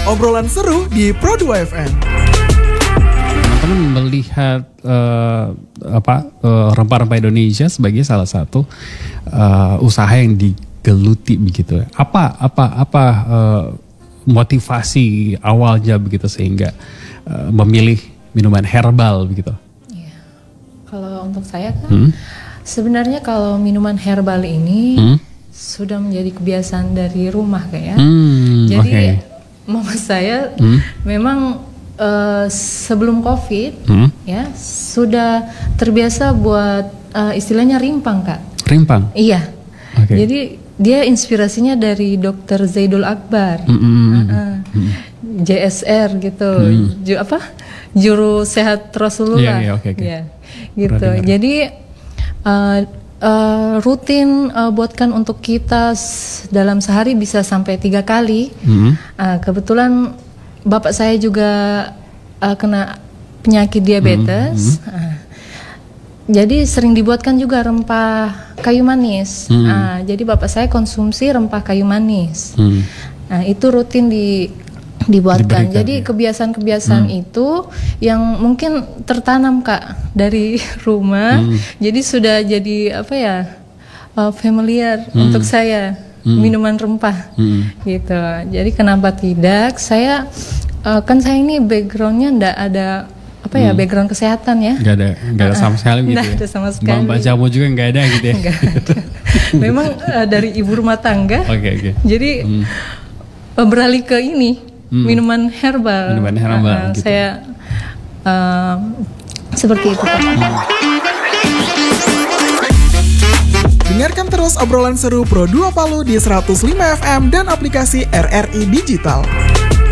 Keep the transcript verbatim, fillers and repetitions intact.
obrolan seru di Pro dua F M. Teman-teman melihat uh, apa uh, rempah-rempah Indonesia sebagai salah satu uh, usaha yang digeluti begitu. Apa apa apa uh, motivasi awalnya begitu sehingga uh, memilih minuman herbal begitu? Ya. Kalau untuk saya kan Hmm? sebenarnya kalau minuman herbal ini Hmm? sudah menjadi kebiasaan dari rumah kayak. Hmm, Jadi okay. mama saya Hmm? memang uh, sebelum COVID Hmm? ya sudah terbiasa buat uh, istilahnya rimpang Kak. Rimpang. Iya. Okay. Jadi dia inspirasinya dari dokter Zaidul Akbar, Mm, mm, mm, uh-uh. mm. J S R gitu, Mm. Ju, apa juru sehat Rasulullah, Iya, iya, oke, oke. ya, gitu. Pernah dengar. Jadi uh, uh, rutin uh, buatkan untuk kita s- dalam sehari bisa sampai tiga kali. Mm. Uh, kebetulan bapak saya juga uh, kena penyakit diabetes. Mm, mm. Uh, Jadi sering dibuatkan juga rempah kayu manis. Hmm. Ah, jadi bapak saya konsumsi rempah kayu manis. Hmm. Nah, itu rutin di dibuatkan. Diberikan, Jadi ya. kebiasaan-kebiasaan Hmm. itu yang mungkin tertanam Kak dari rumah. Hmm. Jadi sudah jadi apa ya? uh, familiar Hmm. untuk saya Hmm. minuman rempah. Hmm. Gitu. Jadi kenapa tidak? Saya uh, kan saya ini backgroundnya ndak ada apa ya Hmm. background kesehatan ya. Gak ada, gak ada sama sekali gitu Nggak ya. ada sama sekali. Mbak jamu juga gak ada gitu ya. Nggak ada. Memang uh, dari ibu rumah tangga. Oke oke. Jadi Hmm. uh, beralih ke ini Hmm. minuman herbal. Minuman herbal, Uh, gitu. Saya uh, seperti itu Pak. Dengarkan terus obrolan seru Pro dua Palu di seratus lima F M dan aplikasi R R I Digital.